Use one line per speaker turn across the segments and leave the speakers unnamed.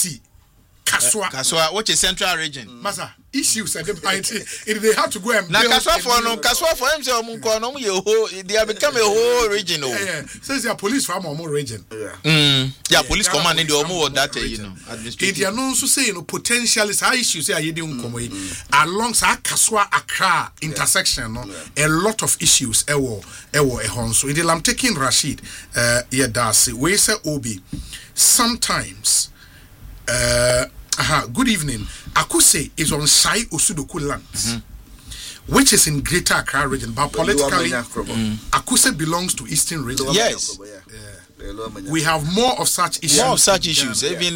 Ashanti,
Kaswa, which is Central Region.
Masa, issues at the point, they have to go and
now Kaswa for him, they have become a whole region.
Says your police from our region.
Yeah, police command in the Omo that,
They are also saying potential is high issues here. You didn't come alongside Kaswa Accra intersection. A lot of issues. So I'm taking Rashid. Yeah, Darcy. We say Obi. Sometimes. Good evening. Akuse is on Sai Osudoku lands, which is in Greater Accra region, but politically, Akuse belongs to Eastern region.
Yes.
We have more of such issues.
Even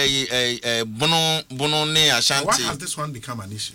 Bono ne Ashanti.
Why has this one become an issue?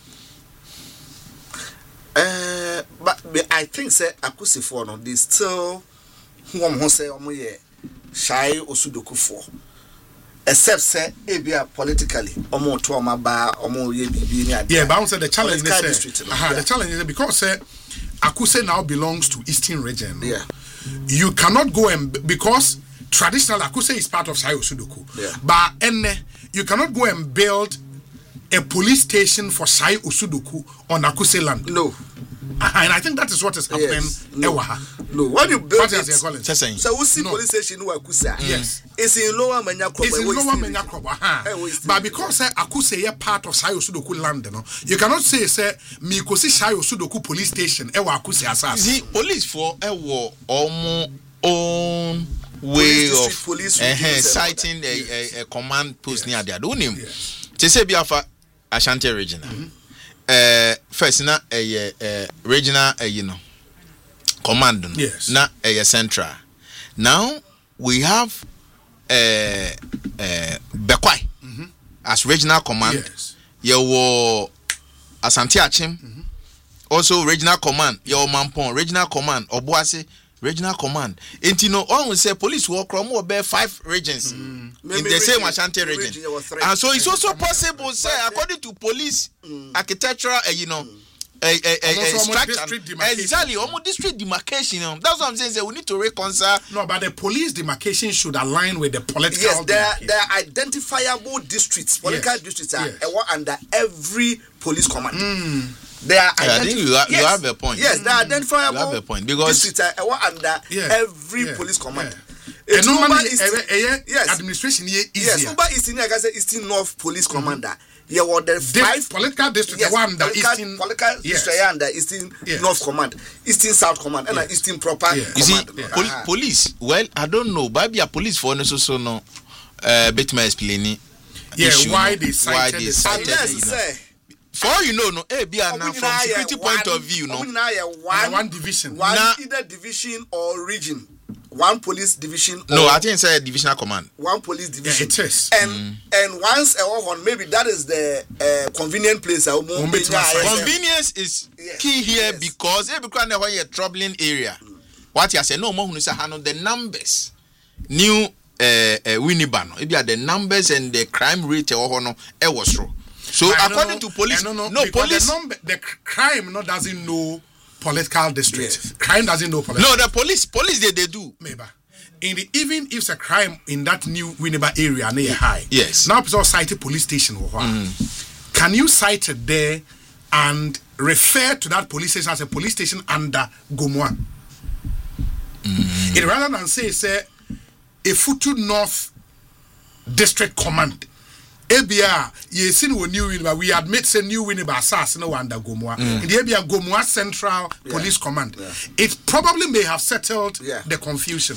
But I think say Akuse for no, they still who say Sai Osudoku for. Except say ebia politically omo to oma ba omo ye bibi ni ade.
Yeah, but I say the challenge is the challenge is because Akuse now belongs to Eastern region.
Yeah.
You cannot go and because traditional Akuse is part of Sai Osudoku.
Yeah.
But you cannot go and build a police station for Sai Osudoku on Akuse land.
No.
And I think that is what is happening.
Yes. No. When you build it, so we see police station who Akusa.
Yes.
It's in Lower Manyakroba.
It's in Lower Manyakroba. But because Akuse is part of Sai Osudoku land, you cannot say Mikosi Sai Osudoku police station. Ewa Akuse asas.
See, police for ewo own way of
police
citing a command post near there. Don't you? They say Biafra Ashanti region. First na regional command na central. Now we have Bekwai as regional command.
Yes.
Yewo Asante Achim also regional command. Yewo Mampon regional command. Obuasi regional command. Intino all say police work from about 5 regions in the same Ashanti region. And so it's also possible say according to police architectural structure exactly almost district demarcation. That's what I'm saying. Say we need to reconcile.
No, but the police demarcation should align with the political.
Yes, there are identifiable districts. Political districts are under every police command. They are
I think you have a point.
Yes, they are identifiable.
You have a point because
districts are under every police command.
And normally, administration here is
yes. Uba Eastern, I can say Eastern North Police Commander. Yeah, what the 5
political districts under Eastern
political district under Eastern North Command, Eastern South Command, and Eastern proper.
You see, police. Well, I don't know. Maybe a police for also no. Bit my explaining.
Yeah, why they cited
for you know, no, from security point of view, no.
One division,
either division or region. One police division.
No, I think it's a divisional command.
One police division.
Yeah, it is.
And once maybe that is the convenient place.
Convenience is key here because when you're troubling area. What you say no more who say the numbers. New Winnibano. Maybe the numbers and the crime rate was true. So according to police, police
the crime doesn't know political district. Yes. Crime doesn't know political.
No, the police they do.
Maybe. Even if it's a crime in that new Winneba area near high.
Yes.
Now it's all cited police station. Can you cite it there and refer to that police station as a police station under Gomwa? It rather than say a Futu North District Command. Ebia, ye seen we new Winneba. We admit say new Winneba assassin no under Gomwa. In the Ebia Gomwa Central Police Command. It probably may have settled the confusion.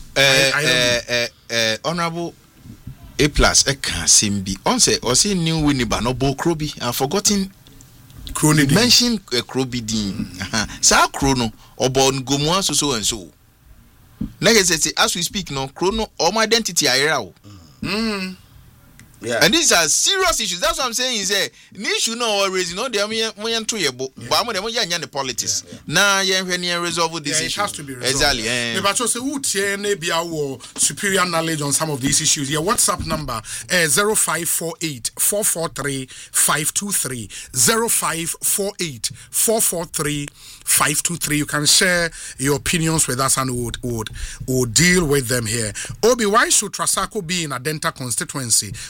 Honorable A+ Simbi. On say new Winneba no bo Krobi. I've forgotten. Mention Krobi din. Sa Krono about Gomwa so and so. Next as we speak no Krono or my identity are
Yeah.
And these are serious issues. That's what I'm saying. Is an issue no always, they are but I'm the politics. Now you resolve this issue.
It has to be resolved.
Exactly.
But also superior knowledge on some of these issues. Your WhatsApp number 0548 443 523 0548 443 523. You can share your opinions with us and we'll deal with them here. Obi, why should Trasacco be in a Adenta constituency